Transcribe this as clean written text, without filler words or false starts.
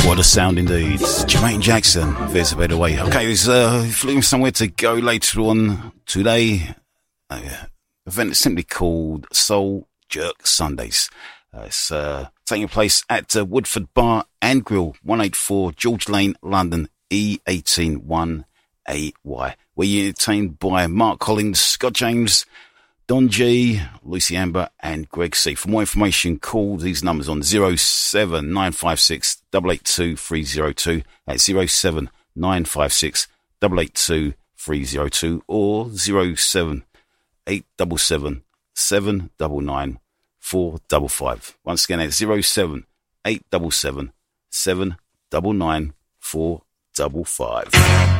What a sound indeed. Jermaine Jackson, There's a Better Way. Okay, he's fleeing somewhere to go later on today. Event is simply called Soul Jerk Sundays. It's taking place at Woodford Bar and Grill, 184 George Lane, London, E18 1AY. Where you're entertained by Mark Collins, Scott James, Don G, Lucy Amber, and Greg C. For more information, call these numbers on 07956 882 302. That's 07956 882 302 or 07877 799 455. Once again, it's 07877 799 455.